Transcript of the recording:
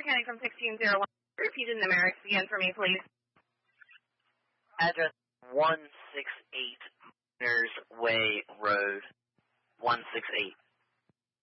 County from 1601. Repeat it in numerics again for me, please. Address 168 Miners Way Road. 168.